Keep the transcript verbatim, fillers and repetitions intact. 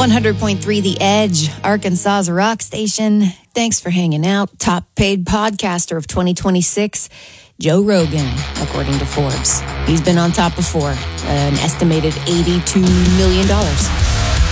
one hundred point three The Edge, Arkansas's rock station. Thanks for hanging out. Top paid podcaster of twenty twenty-six, Joe Rogan, according to Forbes. He's been on top before, an estimated eighty-two million dollars.